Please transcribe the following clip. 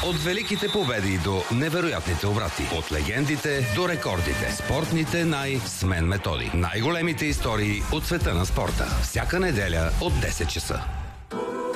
От великите победи до невероятните обрати. От легендите до рекордите. Спортните с Мен Методи. Най-големите истории от света на спорта. Всяка неделя от 10 часа.